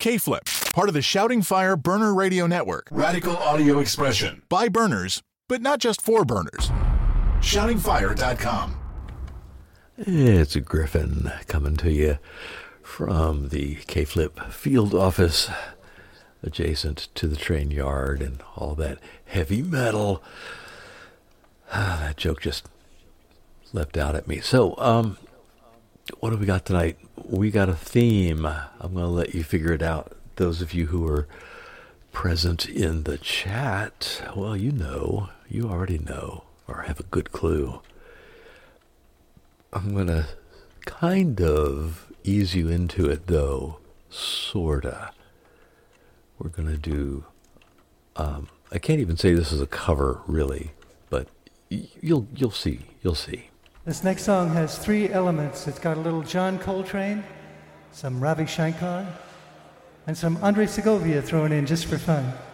K-Flip, part of the Shouting Fire Burner Radio Network. Radical audio expression. By burners, but not just for burners. ShoutingFire.com. It's Griffin coming to you from the K-Flip field office adjacent to the train yard and all that heavy metal. That joke just leapt out at me. So, what do we got tonight? We got a theme. I'm going to let you figure it out. Those of you who are present in the chat, well, you already know, or have a good clue. I'm going to kind of ease you into it, though, sorta. We're going to do, I can't even say this is a cover, really, but you'll see. This next song has three elements. It's got a little John Coltrane, some Ravi Shankar, and some Andre Segovia thrown in just for fun.